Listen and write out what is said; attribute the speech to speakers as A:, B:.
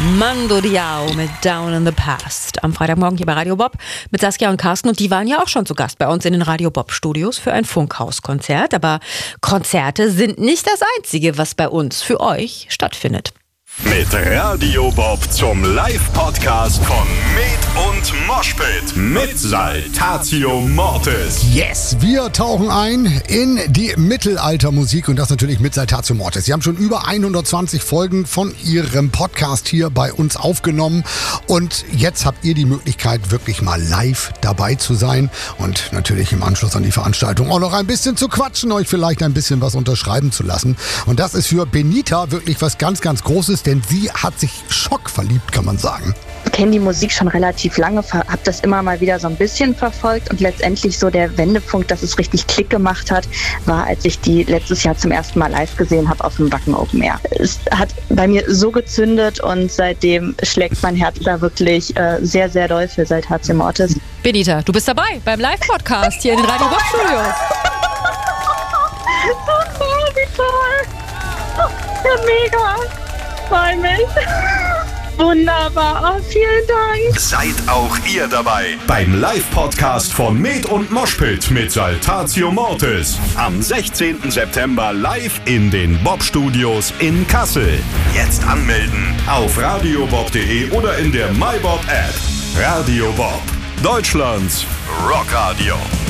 A: Mando Diao mit Down in the Past. Am Freitagmorgen hier bei Radio Bob mit Saskia und Carsten. Und die waren ja auch schon zu Gast bei uns in den Radio Bob Studios für ein Funkhaus-Konzert. Aber Konzerte sind nicht das Einzige, was bei uns für euch stattfindet.
B: Mit Radio Bob zum Live-Podcast von Med und Moshpit mit Saltatio Mortis.
C: Yes, wir tauchen ein in die Mittelaltermusik und das natürlich mit Saltatio Mortis. Sie haben schon über 120 Folgen von ihrem Podcast hier bei uns aufgenommen und jetzt habt ihr die Möglichkeit, wirklich mal live dabei zu sein und natürlich im Anschluss an die Veranstaltung auch noch ein bisschen zu quatschen, euch vielleicht ein bisschen was unterschreiben zu lassen. Und das ist für Benita wirklich was ganz, ganz Großes, denn sie hat sich schockverliebt, kann man sagen.
D: Ich kenne die Musik schon relativ lange, habe das immer mal wieder so ein bisschen verfolgt und letztendlich so der Wendepunkt, dass es richtig Klick gemacht hat, war, als ich die letztes Jahr zum ersten Mal live gesehen habe auf dem Wacken Open Air. Es hat bei mir so gezündet und seitdem schlägt mein Herz da wirklich sehr, sehr doll für Saltatio Mortis.
A: Benita, du bist dabei beim Live-Podcast hier in den Radio Bob Studios.
D: Oh, wie toll! Ja, mega! Freue mich! Wunderbar, oh, vielen Dank.
B: Seid auch ihr dabei beim Live-Podcast von Med und Moshpit mit Saltatio Mortis. Am 16. September live in den Bob-Studios in Kassel. Jetzt anmelden auf radiobob.de oder in der MyBob-App. Radio Bob, Deutschlands Rockradio.